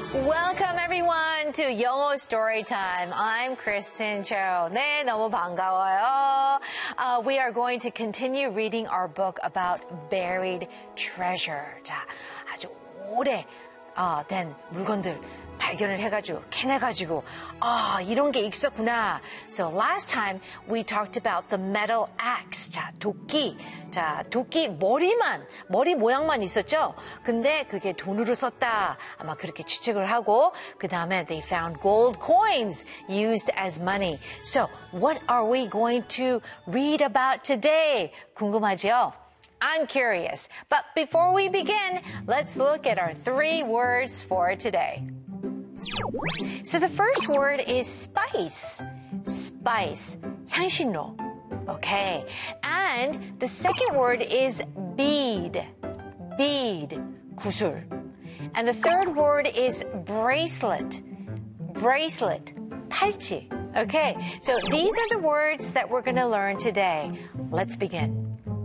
Welcome everyone to 영어 Storytime. I'm Kristen Cho. 네, 너무 반가워요. We are going to continue reading our book about buried treasure. 자, 아주 오래 된 물건들 발견을 해가지고 캐내가지고 이런 게 있었구나. So last time we talked about the metal axe. 자, 도끼. 자, 도끼 머리 모양만 있었죠? 근데 그게 돈으로 썼다. 아마 그렇게 추측을 하고 그 다음에 they found gold coins used as money. So what are we going to read about today? 궁금하죠? I'm curious. But before we begin, let's look at our 3 words for today. So the first word is spice. Spice. 향신료. Okay. And the second word is bead. Bead. 구슬. And the third word is bracelet. Bracelet. 팔찌. Okay. So these are the words that we're going to learn today. Let's begin.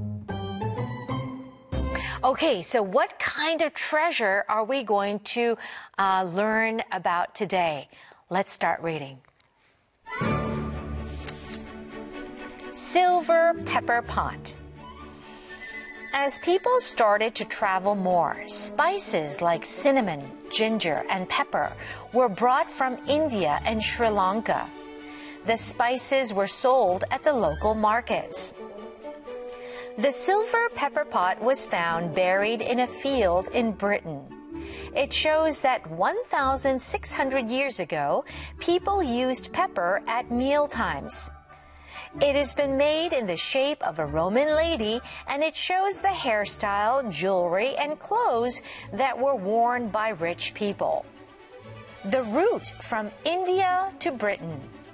Okay, so what kind of treasure are we going to learn about today? Let's start reading. Silver pepper pot. As people started to travel more, spices like cinnamon, ginger, and pepper were brought from India and Sri Lanka. The spices were sold at the local markets. The silver pepper pot was found buried in a field in Britain. It shows that 1,600 years ago, people used pepper at mealtimes. It has been made in the shape of a Roman lady, and it shows the hairstyle, jewelry, and clothes that were worn by rich people. The route from India to Britain